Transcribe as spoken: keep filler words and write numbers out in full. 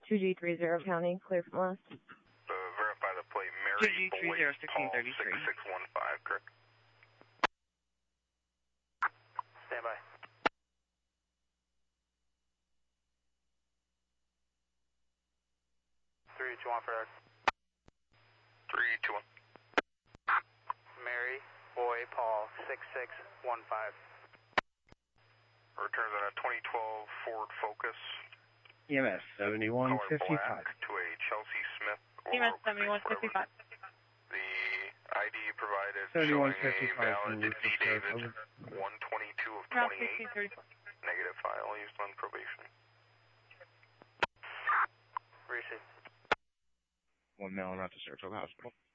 two G three zero County, clear from last. Uh, verify the plate, Mary two G three zero sixteen thirty-three. six six one five, correct? Stand by. three two one for that. three two one. Mary, boy, Paul, six six one five. Returns on a twenty twelve Ford Focus. E M S seventy-one fifty-five. To a Chelsea Smith. E M S seventy-one fifty-five. The I D provided seventy-one showing a fifty-five valid D. David one twenty-two of twenty-eight. Negative file used on probation. Receive. One male not to Saratoga Hospital.